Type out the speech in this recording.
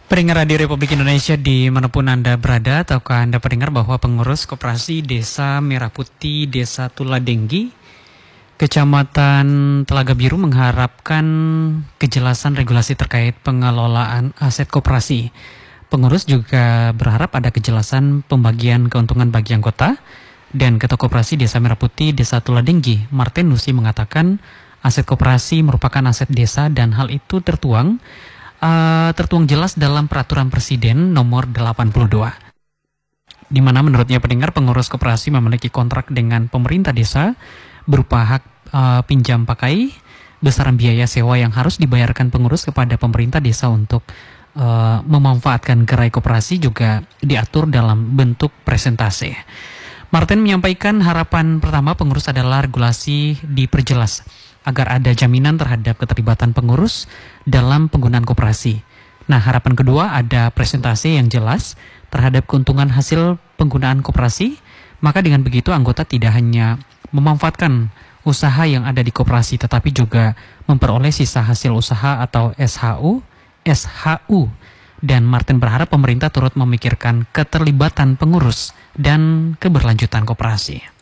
Pendengar Radio Republik Indonesia dimanapun Anda berada, tahukah Anda pendengar bahwa pengurus Koperasi Desa Merah Putih Desa Tuladenggi, Kecamatan Telaga Biru mengharapkan kejelasan regulasi terkait pengelolaan aset koperasi. Pengurus juga berharap ada kejelasan pembagian keuntungan bagi anggota. Dan Ketua Koperasi Desa Merah Putih Desa Tuladenggi, Martin Nusi mengatakan aset koperasi merupakan aset desa dan hal itu tertuang jelas dalam Peraturan Presiden Nomor 82. Di mana menurutnya pendengar pengurus koperasi memiliki kontrak dengan pemerintah desa berupa hak pinjam pakai, besaran biaya sewa yang harus dibayarkan pengurus kepada pemerintah desa untuk memanfaatkan gerai koperasi juga diatur dalam bentuk presentase. Martin menyampaikan harapan pertama pengurus adalah regulasi diperjelas agar ada jaminan terhadap keterlibatan pengurus dalam penggunaan koperasi. Nah, harapan kedua ada presentasi yang jelas terhadap keuntungan hasil penggunaan koperasi, maka dengan begitu anggota tidak hanya memanfaatkan usaha yang ada di koperasi tetapi juga memperoleh sisa hasil usaha atau SHU. Dan Martin berharap pemerintah turut memikirkan keterlibatan pengurus dan keberlanjutan koperasi.